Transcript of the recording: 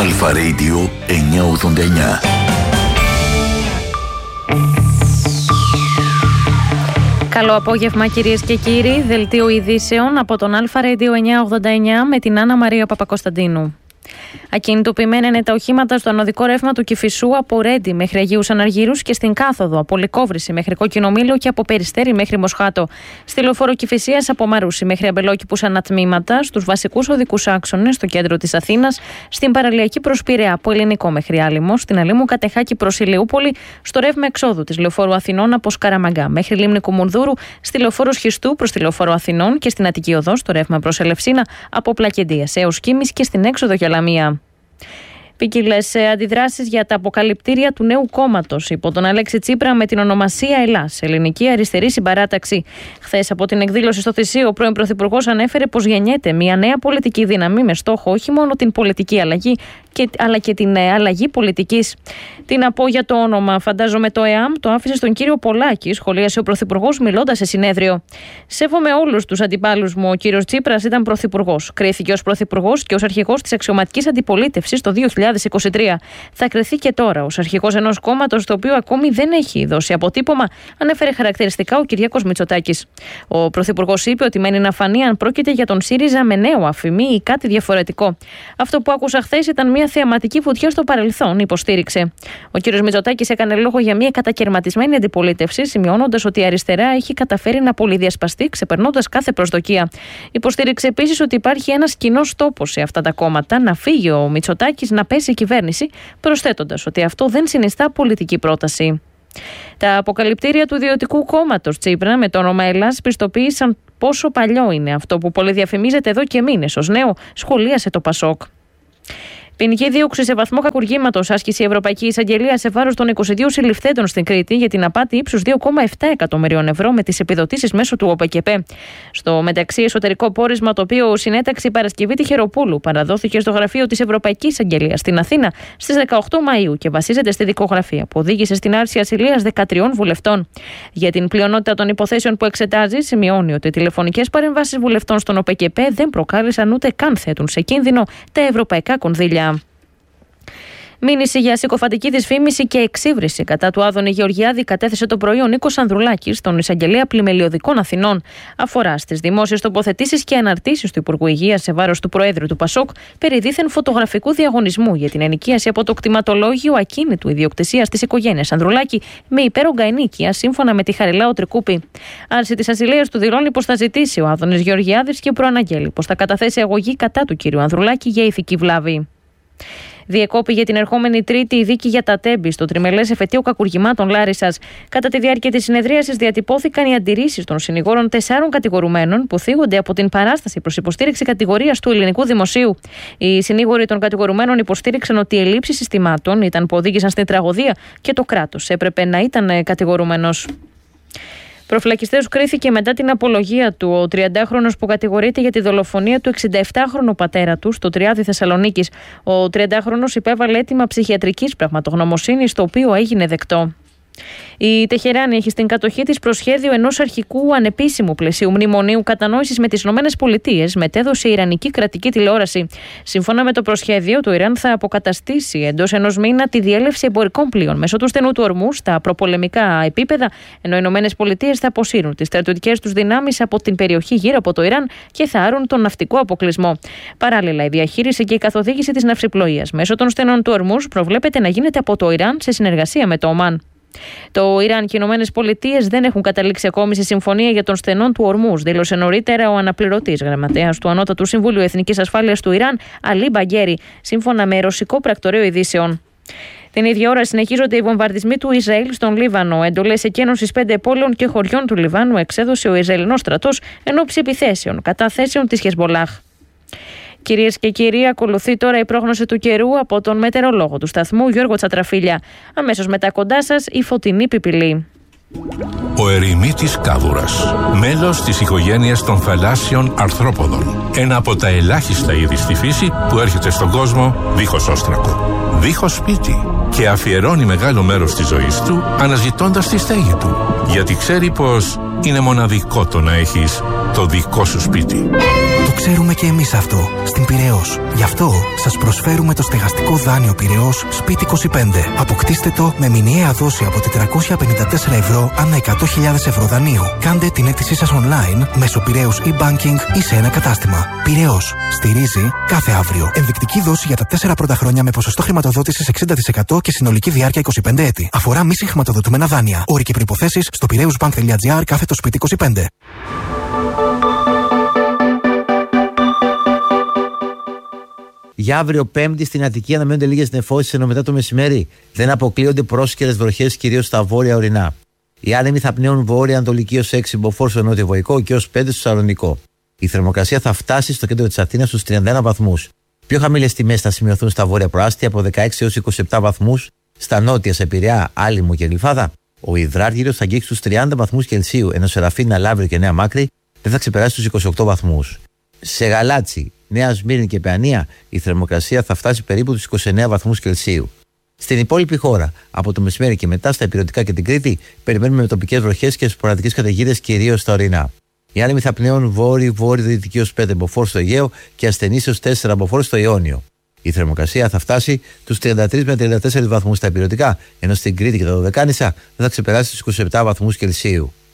Αλφα Radio 989. Καλό απόγευμα κυρίες και κύριοι, δελτίο ειδήσεων από τον Αλφα Radio 989 με την Άννα Μαρία Παπακοσταντίνου. Ακινητοποιημένα είναι τα οχήματα στο ανωδικό ρεύμα του Κηφισού από Ρέντι μέχρι Αγίους Αναργύρους και στην κάθοδο από Λυκόβρηση μέχρι Κόκκινο Μήλο και από Περιστέρι μέχρι Μοσχάτο. Στη λεωφόρο Κηφισίας από Μαρούσι μέχρι Αμπελόκηπους ανατμήματα, στους βασικούς οδικούς άξονες στο κέντρο της Αθήνας, στην παραλιακή προς Πειραιά από Ελληνικό μέχρι Άλυμο, στην Αλήμου Κατεχάκη προς Ηλιούπολη, στο ρεύμα εξόδου της λεωφόρου Αθηνών από Σκαραμαγκά μέχρι Λίμνη Κουμουνδούρου, στη λεωφόρο Σχιστού προς τη λεωφόρο Αθηνών και στην Αττική Οδό στο ρεύμα προς Ελευσίνα από Πλακεντίας έως Κίμης και στην έξοδο για Λαμία. Ποικίλες αντιδράσεις για τα αποκαλυπτήρια του νέου κόμματος υπό τον Αλέξη Τσίπρα με την ονομασία Ελλάς, Ελληνική Αριστερή Συμπαράταξη. Χθες από την εκδήλωση στο Θησίο, ο πρώην Πρωθυπουργός ανέφερε πως γεννιέται μια νέα πολιτική δύναμη με στόχο όχι μόνο την πολιτική αλλαγή, αλλά και την αλλαγή πολιτικής. Τι να πω για το όνομα, φαντάζομαι το ΕΑΜ το άφησε στον κύριο Πολάκη, σχολίασε ο Πρωθυπουργός μιλώντας σε συνέδριο. Σέβομαι όλους τους αντιπάλους μου. Ο κύριος Τσίπρας ήταν Πρωθυπουργός. Κρίθηκε ως Πρωθυπουργός και ως αρχηγός της αξιωματικής αντιπολίτευσης το 2023. Θα κριθεί και τώρα ως αρχηγός ενός κόμματος το οποίο ακόμη δεν έχει δώσει αποτύπωμα, ανέφερε χαρακτηριστικά ο Κυριάκος Μητσοτάκης. Ο Πρωθυπουργός είπε ότι μένει να φανεί αν πρόκειται για τον ΣΥΡΙΖΑ με νέο αφημί ή κάτι διαφορετικό. Αυτό που άκουσα χθες ήταν μια θεαματική βουτιά στο παρελθόν, υποστήριξε. Ο κ. Μητσοτάκης έκανε λόγο για μια κατακαιρματισμένη αντιπολίτευση, σημειώνοντας ότι η αριστερά έχει καταφέρει να πολυδιασπαστεί, ξεπερνώντας κάθε προσδοκία. Υποστήριξε επίσης ότι υπάρχει ένας κοινός τόπος σε αυτά τα κόμματα, να φύγει ο Μητσοτάκης, να πέσει η κυβέρνηση, προσθέτοντας ότι αυτό δεν συνιστά πολιτική πρόταση. Τα αποκαλυπτήρια του ιδιωτικού κόμματος Τσίπρα με το όνομα Ελλάς πιστοποίησαν πόσο παλιό είναι αυτό που πολυδιαφημίζεται εδώ και μήνες ως νέο, σχολίασε το Πασόκ. Ποινική δίωξη σε βαθμό κακουργήματος άσκησε η Ευρωπαϊκή Εισαγγελία σε βάρος των 22 συλληφθέντων στην Κρήτη για την απάτη ύψους 2,7 εκατομμυρίων ευρώ με τις επιδοτήσεις μέσω του ΟΠΕΚΕΠΕ. Στο μεταξύ, εσωτερικό πόρισμα το οποίο συνέταξε η Παρασκευή Τυχεροπούλου παραδόθηκε στο γραφείο της Ευρωπαϊκής Εισαγγελίας στην Αθήνα στις 18 Μαΐου και βασίζεται στη δικογραφία που οδήγησε στην άρση ασυλίας 13 βουλευτών. Για την πλειονότητα των υποθέσεων που εξετάζει, σημειώνει ότι οι τηλεφωνικές παρεμβάσεις βουλευτών στον ΟΠΕΚΕΠΕ δεν προκάλεσαν ούτε καν θέτουν σε κίνδυνο τα ευρωπαϊκά κονδύλια. Μήνυση για συκοφαντική δυσφήμιση και εξύβριση κατά του Άδωνη Γεωργιάδη κατέθεσε το πρωί ο Νίκος Ανδρουλάκης στον Εισαγγελέα Πλημελιωδικών Αθηνών. Αφορά στις δημόσιες τοποθετήσεις και αναρτήσεις του Υπουργού Υγείας σε βάρος του Προέδρου του Πασόκ περί δίθεν φωτογραφικού διαγωνισμού για την ενοικίαση από το κτηματολόγιο ακίνητου ιδιοκτησίας της οικογένειας Ανδρουλάκη με υπέρογκα ενοίκια σύμφωνα με τη Χαριλάου Τρικούπη. Άρση της ασυλίας του δηλώνει πως θα ζητήσει ο Άδωνης Γεωργιάδης και προαναγγέλει πως θα καταθέσει αγωγή κατά του κ. Ανδρουλάκη για ηθική βλάβη. Διεκόπη για την ερχόμενη Τρίτη η δίκη για τα Τέμπη στο τριμελές εφετείο κακουργημάτων Λάρισσας. Κατά τη διάρκεια της συνεδρίασης διατυπώθηκαν οι αντιρρήσεις των συνηγόρων 4 κατηγορουμένων που θίγονται από την παράσταση προς υποστήριξη κατηγορίας του ελληνικού δημοσίου. Οι συνήγοροι των κατηγορουμένων υποστήριξαν ότι οι ελλείψεις συστημάτων ήταν που οδήγησαν στην τραγωδία και το κράτος έπρεπε να ήταν κατηγορούμενος. Προφυλακιστέως κρίθηκε μετά την απολογία του ο 30χρονος που κατηγορείται για τη δολοφονία του 67χρονου πατέρα του στο Τριάδι Θεσσαλονίκης. Ο 30χρονος υπέβαλε αίτημα ψυχιατρικής πραγματογνωμοσύνης, το οποίο έγινε δεκτό. Η Τεχεράνη έχει στην κατοχή της προσχέδιο ενός αρχικού ανεπίσημου πλαισίου μνημονίου κατανόησης με τις ΗΠΑ, μετέδωσε η Ιρανική κρατική τηλεόραση. Σύμφωνα με το προσχέδιο, το Ιράν θα αποκαταστήσει εντός ενός μήνα τη διέλευση εμπορικών πλοίων μέσω του στενού του ορμού στα προπολεμικά επίπεδα, ενώ οι ΗΠΑ θα αποσύρουν τις στρατιωτικές τους δυνάμεις από την περιοχή γύρω από το Ιράν και θα άρουν τον ναυτικό αποκλεισμό. Παράλληλα, η διαχείριση και η καθοδήγηση της ναυσιπλοείας μέσω των στενών του ορμού προβλέπεται να γίνεται από το Ιράν σε συνεργασία με το Ομάν. Το Ιράν και οι ΗΠΑ δεν έχουν καταλήξει ακόμη σε συμφωνία για τον στενών του ορμούς, δήλωσε νωρίτερα ο αναπληρωτής γραμματέας του Ανώτατου Συμβουλίου Εθνικής Ασφάλειας του Ιράν, Αλί Μπαγκέρι, σύμφωνα με ρωσικό πρακτορείο ειδήσεων. Την ίδια ώρα συνεχίζονται οι βομβαρδισμοί του Ισραήλ στον Λίβανο. Εντολές εκένωσης 5 πόλεων και χωριών του Λιβάνου εξέδωσε ο Ισραηλινός στρατός εν ώψη επιθέσεων κατά θέσεων της Χεσμολάχ. Κυρίες και κύριοι, ακολουθεί τώρα η πρόγνωση του καιρού από τον μετεωρολόγο του σταθμού Γιώργο Τσατραφίλια. Αμέσως μετά κοντά σας η Φωτεινή Πιπιλή. Ο ερημίτης κάβουρας, μέλος της οικογένειας των θαλάσσιων αρθρόποδων. Ένα από τα ελάχιστα είδη στη φύση που έρχεται στον κόσμο δίχως όστρακο, δίχως σπίτι και αφιερώνει μεγάλο μέρος της ζωής του αναζητώντας τη στέγη του. Γιατί ξέρει πως είναι μοναδικό το να έχεις το δικό σου σπίτι. Το ξέρουμε και εμείς αυτό στην Πειραιώς. Γι' αυτό σας προσφέρουμε το στεγαστικό δάνειο Πειραιώς Σπίτι 25. Αποκτήστε το με μηνιαία δόση από 454 ευρώ ανά 100.000 ευρώ δανείου. Κάντε την αίτησή σας online μέσω Πειραιώς e-banking ή σε ένα κατάστημα. Πειραιώς. Στηρίζει κάθε αύριο. Ενδεικτική δόση για τα 4 πρώτα χρόνια με ποσοστό χρηματοδότησης 60% και συνολική διάρκεια 25 έτη. Αφορά μη συγχρηματοδοτούμενα δάνεια. Όροι και προϋποθέσεις στο piraeusbank.gr/Σπίτι 25. Για αύριο Πέμπτη στην Αττική αναμένονται λίγες νεφώσεις, ενώ μετά το μεσημέρι δεν αποκλείονται πρόσκαιρες βροχές κυρίως στα βόρεια ορεινά. Οι άνεμοι θα πνέουν βόρεια-ανατολική ως 6 μποφόρ στο νότιο βοϊκό και ως 5 στο Σαλονικό. Η θερμοκρασία θα φτάσει στο κέντρο της Αθήνας στους 31 βαθμούς. Πιο χαμηλές τιμές θα σημειωθούν στα βόρεια προάστια από 16 έως 27 βαθμούς, στα νότια σε Πειραιά, Άλυμο και Γλυφάδα. Ο υδράργυρος θα αγγίξει στους 30 βαθμούς Κελσίου, ενώ σε Ραφίνα, Λαύριο και Νέα Μάκρη δεν θα ξεπεράσει τους 28 βαθμούς. Σε Γαλάτσι, Νέα Σμύρνη και Παιανία η θερμοκρασία θα φτάσει περίπου τους 29 βαθμούς Κελσίου. Στην υπόλοιπη χώρα, από το μεσημέρι και μετά στα Ηπειρωτικά και την Κρήτη, περιμένουμε με τοπικές βροχές και σποραδικές καταιγίδες κυρίως στα ορεινά. Οι άνεμοι θα πνέουν βόρειο-δυτική ως 5 μποφόρ στο Αιγαίο και ασθενείς ως 4 μποφόρ στο Ιόνιο. Η θερμοκρασία θα φτάσει τους 33 με 34 βαθμούς στα Ηπειρωτικά, ενώ στην Κρήτη και τα Δωδεκάνησα δεν θα ξεπεράσει τους 27 βαθμούς Κελσίου.